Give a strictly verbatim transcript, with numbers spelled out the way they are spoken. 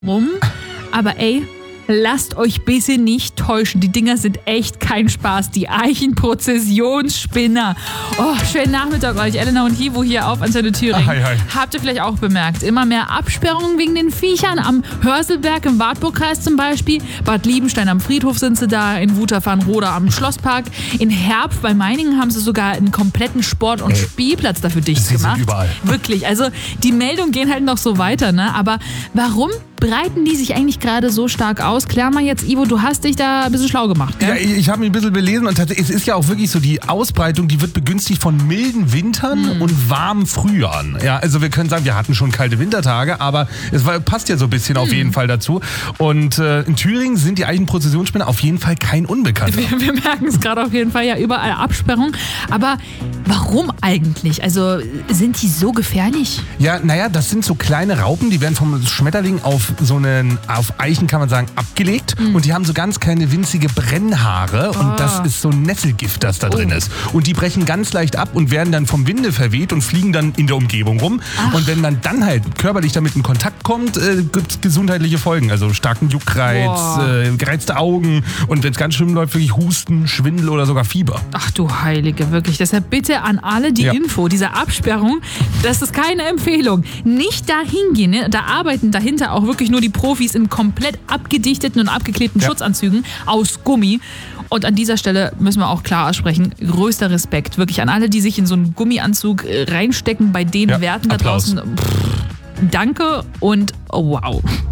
rum. Aber ey, lasst euch bitte nicht täuschen. Die Dinger sind echt kein Spaß. Die Eichenprozessionsspinner. Oh, schönen Nachmittag euch. Elena und Hivo hier auf Antenne Thüringen. Hi, hi. Habt ihr vielleicht auch bemerkt, immer mehr Absperrungen wegen den Viechern. Am Hörselberg im Wartburgkreis zum Beispiel. Bad Liebenstein am Friedhof sind sie da. In Wutach-Farnroda am Schlosspark. In Herb bei Meiningen haben sie sogar einen kompletten Sport- und Ey, Spielplatz dafür dicht sie gemacht. sind überall. Wirklich. Also die Meldungen gehen halt noch so weiter, ne? Aber warum breiten die sich eigentlich gerade so stark aus? Klär mal jetzt, Ivo, du hast dich da ein bisschen schlau gemacht, gell? Ja, ich, ich habe mich ein bisschen belesen und es ist ja auch wirklich so, die Ausbreitung, die wird begünstigt von milden Wintern Mhm. und warmen Frühjahren. Ja, also wir können sagen, wir hatten schon kalte Wintertage, aber es war, passt ja so ein bisschen Mhm. auf jeden Fall dazu. Und äh, in Thüringen sind die Eichenprozessionsspinner auf jeden Fall kein Unbekannter. Wir, wir merken es gerade auf jeden Fall, ja, überall Absperrung. Aber warum eigentlich? Also sind die so gefährlich? Ja, naja, das sind so kleine Raupen, die werden vom Schmetterling auf so einen, auf Eichen kann man sagen, abgelegt Mhm. und die haben so ganz kleine winzige Brennhaare und Ah. das ist so ein Nesselgift, das da Oh. drin ist. Und die brechen ganz leicht ab und werden dann vom Winde verweht und fliegen dann in der Umgebung rum. Ach. Und wenn man dann halt körperlich damit in Kontakt kommt, äh, gibt es gesundheitliche Folgen. Also starken Juckreiz, Boah. äh, gereizte Augen und wenn es ganz schlimm läuft, wirklich Husten, Schwindel oder sogar Fieber. Ach du Heilige, wirklich. Deshalb bitte an alle die Ja. Info, diese Absperrung, das ist keine Empfehlung. Nicht dahin gehen, ne? Da arbeiten dahinter auch wirklich nur die Profis in komplett abgedichteten und abgeklebten Ja. Schutzanzügen aus Gummi. Und an dieser Stelle müssen wir auch klar aussprechen, größter Respekt wirklich an alle, die sich in so einen Gummianzug äh, reinstecken bei den Ja, Werten da Applaus. draußen. Pff, danke und oh, wow.